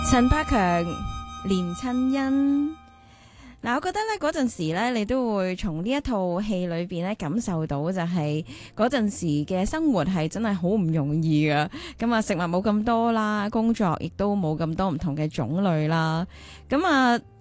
陳百強連親恩。嗱，我覺得咧嗰陣時咧，你都會從呢一套戲裏邊咧感受到，就係嗰陣時嘅生活係真係好唔容易噶。咁啊，食物冇咁多啦，工作亦都冇咁多唔同嘅種類啦。咁啊。